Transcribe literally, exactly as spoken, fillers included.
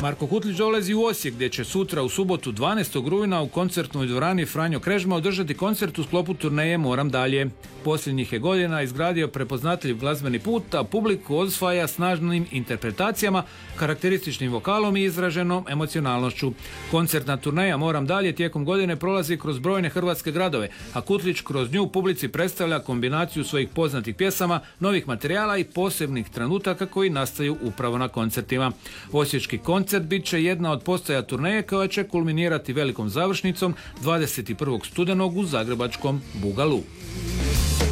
Marko Kutlić dolazi u Osijek, gdje će sutra u subotu dvanaestog rujna u koncertnoj dvorani Franjo Krežma održati koncert u sklopu turneje Moram dalje. Posljednjih je godina izgradio prepoznatljiv glazbeni put, a publiku osvaja snažnim interpretacijama, karakterističnim vokalom i izraženom emocionalnošću. Koncertna turneja Moram dalje tijekom godine prolazi kroz brojne hrvatske gradove, a Kutlić kroz nju publici predstavlja kombinaciju svojih poznatih pjesama, novih materijala i posebnih trenutaka koji nastaju upravo na koncertima. Osječki koncert bit će jedna od postaja turneje koja će kulminirati velikom završnicom dvadeset prvog studenog u zagrebačkom Bugalu.